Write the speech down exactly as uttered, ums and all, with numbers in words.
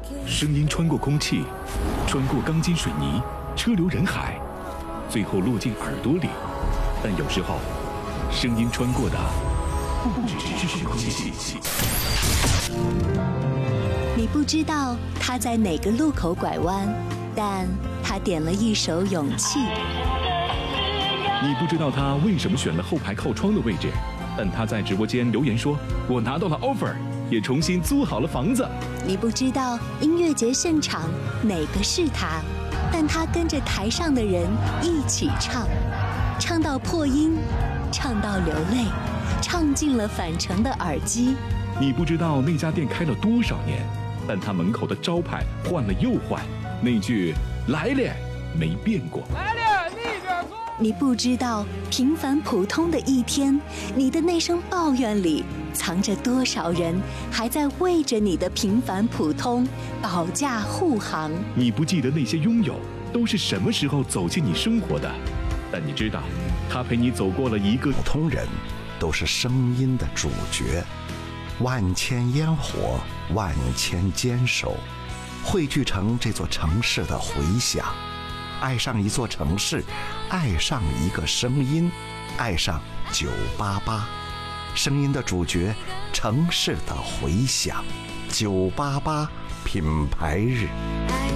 声音穿过空气，穿过钢筋水泥，车流人海，最后落进耳朵里。但有时候，声音穿过的不只是空气。 你不知道他在哪个路口拐弯，但他点了一首《勇气》。 你不知道他为什么选了后排靠窗的位置，但他在直播间留言说：“我拿到了 offer， 也重新租好了房子。” 你不知道音乐节现场哪个是他，但他跟着台上的人一起唱，唱到破音，唱到流泪，唱进了返程的耳机。 你不知道那家店开了多少年，但他门口的招牌换了又换，那句“来了”没变过。 来了，那边坐。 你不知道平凡普通的一天，你的那声抱怨里藏着多少人还在为着你的平凡普通保驾护航。 你不记得那些拥有都是什么时候走进你生活的，但你知道他陪你走过了一个普通人都是声音的主角，万千烟火，万千坚守，汇聚成这座城市的回响。爱上一座城市，爱上一个声音，爱上九八八，声音的主角，城市的回响。九八八品牌日。